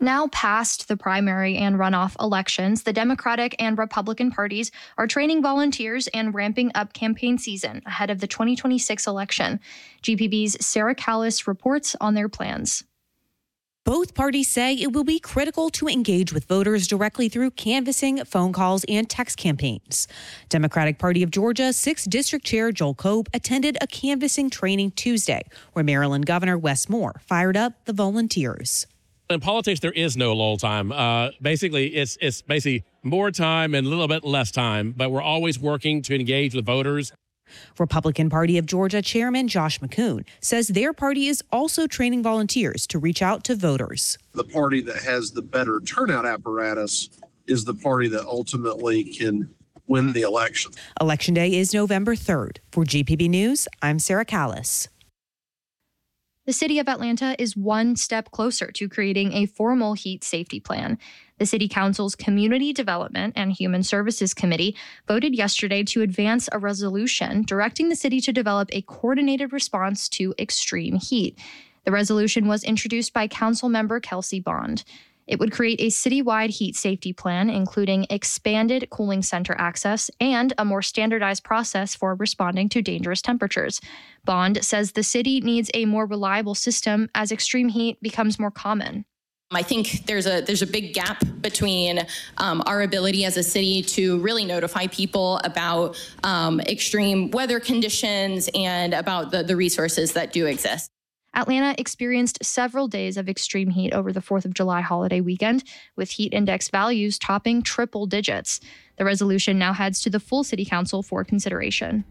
Now past the primary and runoff elections, the Democratic and Republican parties are training volunteers and ramping up campaign season ahead of the 2026 election. GPB's Sarah Callis reports on their plans. Both parties say it will be critical to engage with voters directly through canvassing, phone calls, and text campaigns. Democratic Party of Georgia 6th District Chair Joel Kobe attended a canvassing training Tuesday, where Maryland Governor Wes Moore fired up the volunteers. In politics, there is no lull time. Basically, it's basically more time and a little bit less time, but we're always working to engage with voters. Republican Party of Georgia Chairman Josh McCoon says their party is also training volunteers to reach out to voters. The party that has the better turnout apparatus is the party that ultimately can win the election. Election Day is November 3rd. For GPB News, I'm Sarah Callis. The city of Atlanta is one step closer to creating a formal heat safety plan. The City Council's Community Development and Human Services Committee voted yesterday to advance a resolution directing the city to develop a coordinated response to extreme heat. The resolution was introduced by Council member Kelsey Bond. It would create a citywide heat safety plan, including expanded cooling center access and a more standardized process for responding to dangerous temperatures. Bond says the city needs a more reliable system as extreme heat becomes more common. I think there's a big gap between our ability as a city to really notify people about extreme weather conditions and about the resources that do exist. Atlanta experienced several days of extreme heat over the 4th of July holiday weekend, with heat index values topping triple digits. The resolution now heads to the full city council for consideration.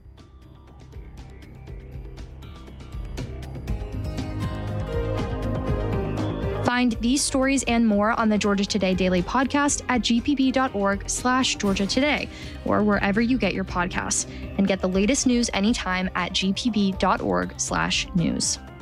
Find these stories and more on the Georgia Today Daily podcast at gpb.org/Georgia Today or wherever you get your podcasts. And get the latest news anytime at gpb.org/news.